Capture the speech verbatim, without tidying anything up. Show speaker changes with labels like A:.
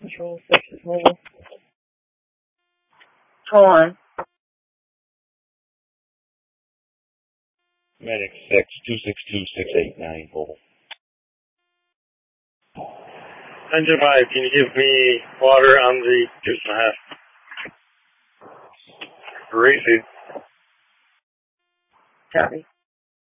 A: Control six is mobile. Hold on.
B: Medic six, two six two, six eight nine, mobile.
C: Engine five, can you give me water on the juice and a half? Receive.
A: Copy.